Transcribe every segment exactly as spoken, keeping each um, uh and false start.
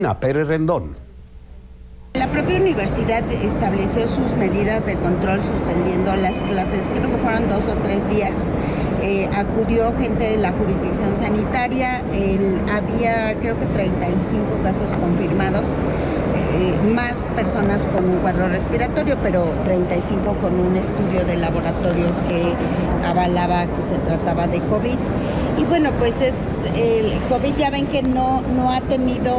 Pérez Rendón. La propia universidad estableció sus medidas de control suspendiendo las clases, creo que fueron dos o tres días. Eh, acudió gente de la jurisdicción sanitaria, el, había creo que treinta y cinco casos confirmados, eh, más personas con un cuadro respiratorio, pero treinta y cinco con un estudio de laboratorio que avalaba que se trataba de COVID. Y bueno, pues es el COVID, ya ven que no, no ha tenido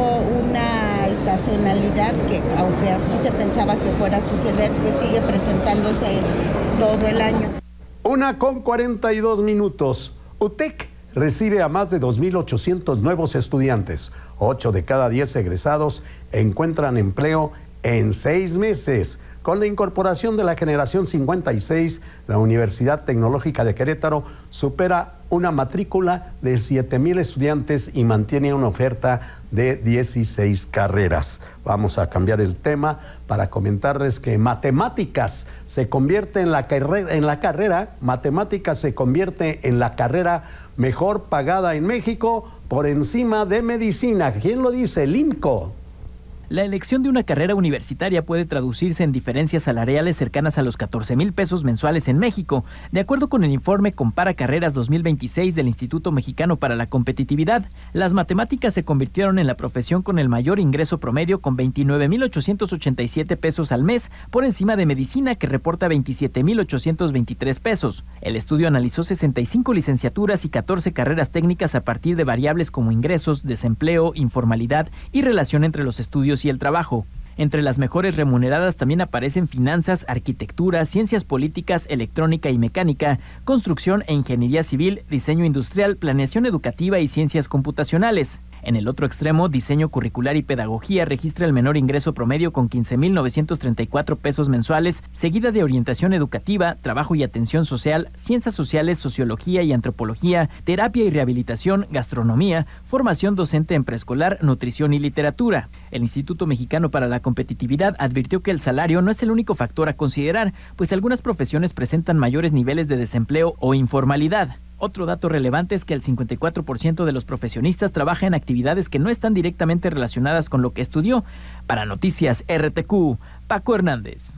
una estacionalidad, que aunque así se pensaba que fuera a suceder, pues sigue presentándose todo el año. Una con cuarenta y dos minutos. U T E C recibe a más de dos mil ochocientos nuevos estudiantes. Ocho de cada diez egresados encuentran empleo en seis meses. Con la incorporación de la generación cincuenta y seis, la Universidad Tecnológica de Querétaro supera una matrícula de siete mil estudiantes y mantiene una oferta de dieciséis carreras. Vamos a cambiar el tema para comentarles que matemáticas se convierte en la carrera, en la carrera, matemáticas se convierte en la carrera mejor pagada en México por encima de medicina. ¿Quién lo dice? El I M C O. La elección de una carrera universitaria puede traducirse en diferencias salariales cercanas a los catorce mil pesos mensuales en México, de acuerdo con el informe Compara Carreras dos mil veintiséis del Instituto Mexicano para la Competitividad. Las matemáticas se convirtieron en la profesión con el mayor ingreso promedio, con veintinueve mil ochocientos ochenta y siete pesos al mes, por encima de medicina, que reporta veintisiete mil ochocientos veintitrés pesos. El estudio analizó sesenta y cinco licenciaturas y catorce carreras técnicas a partir de variables como ingresos, desempleo, informalidad y relación entre los estudios y el trabajo. Entre las mejores remuneradas también aparecen finanzas, arquitectura, ciencias políticas, electrónica y mecánica, construcción e ingeniería civil, diseño industrial, planeación educativa y ciencias computacionales. En el otro extremo, diseño curricular y pedagogía registra el menor ingreso promedio con quince mil novecientos treinta y cuatro pesos mensuales, seguida de orientación educativa, trabajo y atención social, ciencias sociales, sociología y antropología, terapia y rehabilitación, gastronomía, formación docente en preescolar, nutrición y literatura. El Instituto Mexicano para la Competitividad advirtió que el salario no es el único factor a considerar, pues algunas profesiones presentan mayores niveles de desempleo o informalidad. Otro dato relevante es que el cincuenta y cuatro por ciento de los profesionistas trabaja en actividades que no están directamente relacionadas con lo que estudió. Para Noticias R T Q, Paco Hernández.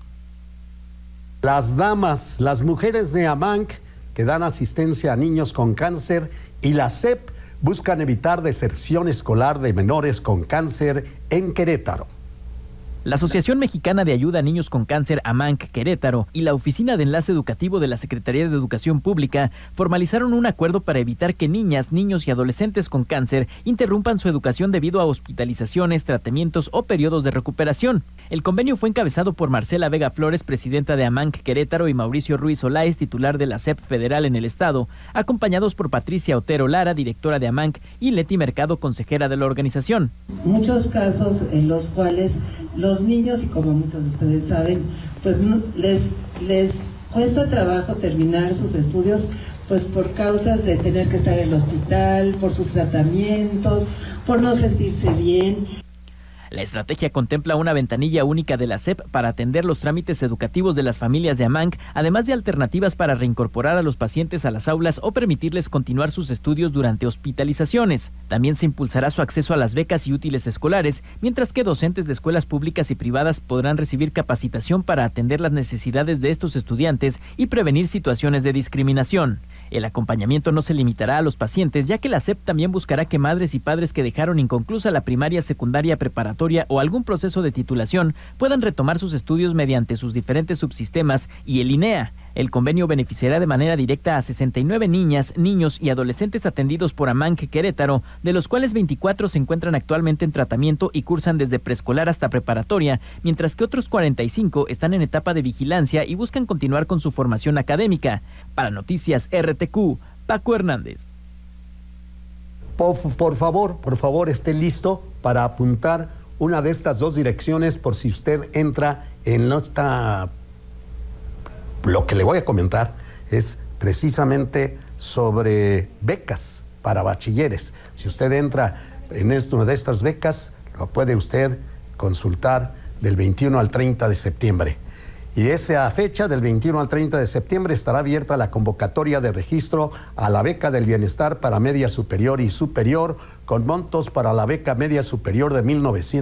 Las damas, las mujeres de AMANC que dan asistencia a niños con cáncer y la S E P buscan evitar deserción escolar de menores con cáncer en Querétaro. La Asociación Mexicana de Ayuda a Niños con Cáncer AMANC Querétaro y la Oficina de Enlace Educativo de la Secretaría de Educación Pública formalizaron un acuerdo para evitar que niñas, niños y adolescentes con cáncer interrumpan su educación debido a hospitalizaciones, tratamientos o periodos de recuperación. El convenio fue encabezado por Marcela Vega Flores, presidenta de AMANC Querétaro, y Mauricio Ruiz Olaez, titular de la S E P federal en el estado, acompañados por Patricia Otero Lara, directora de AMANC, y Leti Mercado, consejera de la organización. Muchos casos en los cuales los niños, y como muchos de ustedes saben, pues no, les, les cuesta trabajo terminar sus estudios, pues por causas de tener que estar en el hospital, por sus tratamientos, por no sentirse bien. La estrategia contempla una ventanilla única de la S E P para atender los trámites educativos de las familias de AMANC, además de alternativas para reincorporar a los pacientes a las aulas o permitirles continuar sus estudios durante hospitalizaciones. También se impulsará su acceso a las becas y útiles escolares, mientras que docentes de escuelas públicas y privadas podrán recibir capacitación para atender las necesidades de estos estudiantes y prevenir situaciones de discriminación. El acompañamiento no se limitará a los pacientes, ya que la S E P también buscará que madres y padres que dejaron inconclusa la primaria, secundaria, preparatoria o algún proceso de titulación puedan retomar sus estudios mediante sus diferentes subsistemas y el INEA. El convenio beneficiará de manera directa a sesenta y nueve niñas, niños y adolescentes atendidos por AMANC Querétaro, de los cuales veinticuatro se encuentran actualmente en tratamiento y cursan desde preescolar hasta preparatoria, mientras que otros cuarenta y cinco están en etapa de vigilancia y buscan continuar con su formación académica. Para Noticias R T Q, Paco Hernández. Por, por favor, por favor, esté listo para apuntar una de estas dos direcciones por si usted entra en esta... Lo que le voy a comentar es precisamente sobre becas para bachilleres. Si usted entra en una de estas becas, lo puede usted consultar del veintiuno al treinta de septiembre. Y esa fecha, del veintiuno al treinta de septiembre, estará abierta la convocatoria de registro a la beca del bienestar para media superior y superior, con montos para la beca media superior de mil novecientos